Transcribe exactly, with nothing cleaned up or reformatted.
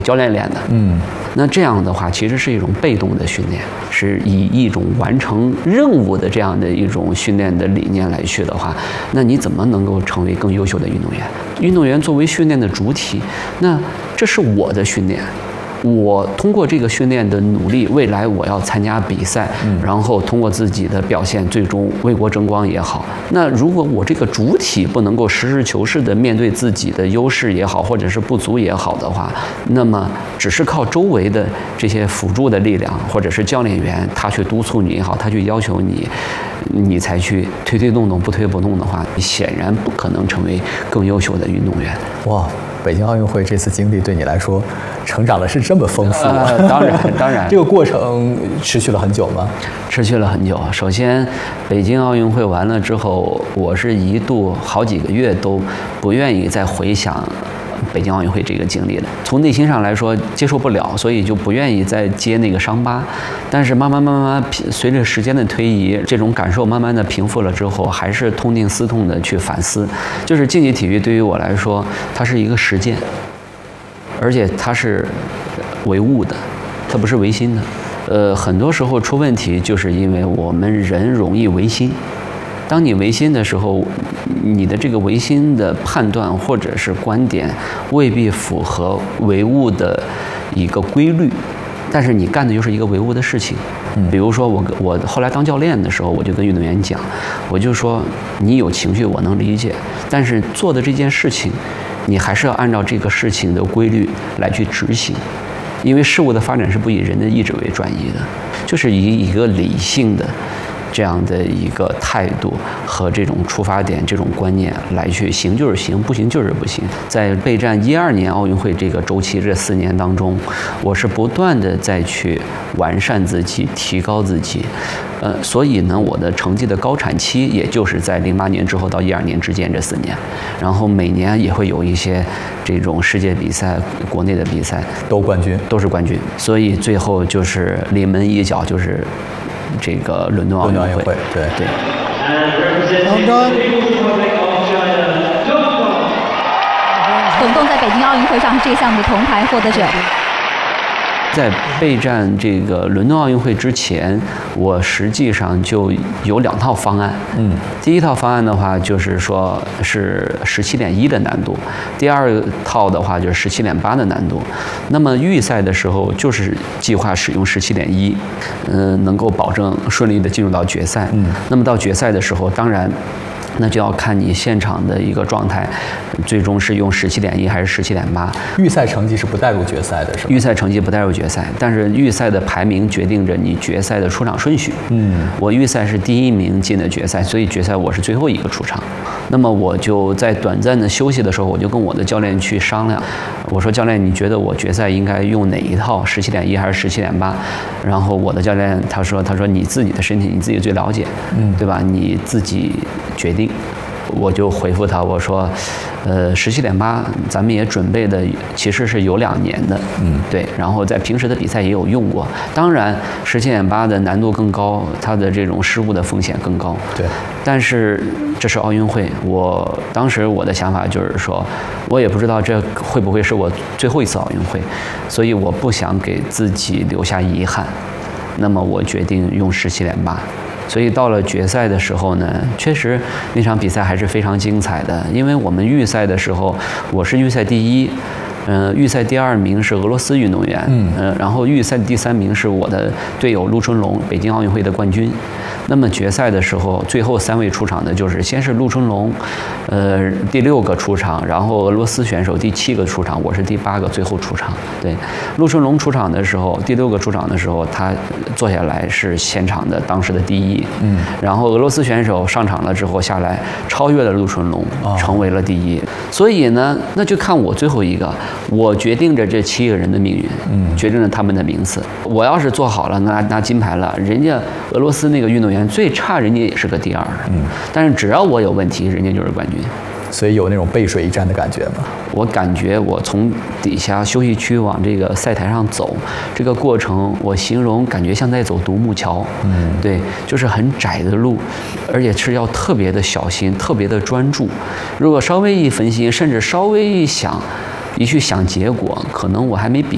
教练练的。嗯，那这样的话，其实是一种被动的训练，是以一种完成任务的这样的一种训练的理念来去的话，那你怎么能够成为更优秀的运动员？运动员作为训练的主体，那这是我的训练。我通过这个训练的努力，未来我要参加比赛，嗯、然后通过自己的表现，最终为国争光也好。那如果我这个主体不能够实事求是地面对自己的优势也好，或者是不足也好的话，那么只是靠周围的这些辅助的力量，或者是教练员他去督促你也好，他去要求你，你才去推推动动，不推不动的话，你显然不可能成为更优秀的运动员。 哇！北京奥运会这次经历对你来说，成长的是这么丰富、啊呃、当然，当然， 这个过程持续了很久吗？ 持续了很久。首先，北京奥运会完了之后，我是一度好几个月都不愿意再回想北京奥运会这个经历的，从内心上来说接受不了，所以就不愿意再接那个伤疤。但是慢慢慢慢随着时间的推移，这种感受慢慢的平复了之后，还是痛定思痛的去反思。就是竞技体育对于我来说，它是一个实践，而且它是唯物的，它不是唯心的。呃，很多时候出问题，就是因为我们人容易唯心。当你唯心的时候，你的这个唯心的判断或者是观点未必符合唯物的一个规律，但是你干的又是一个唯物的事情。比如说我我后来当教练的时候，我就跟运动员讲，我就说你有情绪我能理解，但是做的这件事情，你还是要按照这个事情的规律来去执行。因为事物的发展是不以人的意志为转移的，就是以一个理性的这样的一个态度和这种出发点、这种观念来去行就是行，不行就是不行。在备战一二年奥运会这个周期这四年当中，我是不断的再去完善自己、提高自己。呃，所以呢，我的成绩的高产期也就是在零八年之后到一二年之间这四年，然后每年也会有一些这种世界比赛、国内的比赛都冠军， 都是冠军。所以最后就是临门一脚就是这个伦敦奥运会， 对对。 总共在北京奥运会上是这项的铜牌获得者。 在备战这个伦敦奥运会之前，我实际上就有两套方案。嗯，第一套方案的话，就是说是十七点一的难度；第二套的话就是十七点八的难度。那么预赛的时候就是计划使用十七点一，嗯，能够保证顺利的进入到决赛。嗯，那么到决赛的时候，当然。那就要看你现场的一个状态，最终是用十七点一还是十七点八。 预赛成绩是不带入决赛的，是吧？ 预赛成绩不带入决赛，但是预赛的排名决定着你决赛的出场顺序。嗯，我预赛是第一名进的决赛，所以决赛我是最后一个出场。那么我就在短暂的休息的时候，我就跟我的教练去商量，我说教练，你觉得我决赛应该用哪一套？十七点一还是十七点八？然后我的教练他说，他说你自己的身体你自己最了解，嗯，对吧？你自己决定。我就回复他，我说，呃，十七点八，咱们也准备的，其实是有两年的，嗯，对，然后在平时的比赛也有用过。当然，十七点八的难度更高，它的这种失误的风险更高， 对。 但是这是奥运会，我当时我的想法就是说，我也不知道这会不会是我最后一次奥运会，所以我不想给自己留下遗憾，那么我决定用十七点八。所以到了决赛的时候呢，确实那场比赛还是非常精彩的。因为我们预赛的时候，我是预赛第一，嗯、呃，预赛第二名是俄罗斯运动员，嗯、呃，然后预赛第三名是我的队友陆春龙，北京奥运会的冠军。那么决赛的时候，最后三位出场的就是先是陆春龙，呃，第六个出场，然后俄罗斯选手第七个出场，我是第八个最后出场。对，陆春龙出场的时候，第六个出场的时候，他坐下来是现场的当时的第一，嗯，然后俄罗斯选手上场了之后下来超越了陆春龙，成为了第一。哦、所以呢，那就看我最后一个，我决定着这七个人的命运，嗯，决定着他们的名次。我要是做好了拿拿金牌了，人家俄罗斯那个运动员最差，人家也是个第二，嗯，但是只要我有问题，人家就是冠军。 所以有那种背水一战的感觉吗？ 我感觉我从底下休息区往这个赛台上走，这个过程我形容感觉像在走独木桥，嗯，对，就是很窄的路，而且是要特别的小心，特别的专注。如果稍微一分心，甚至稍微一想，一去想结果，可能我还没比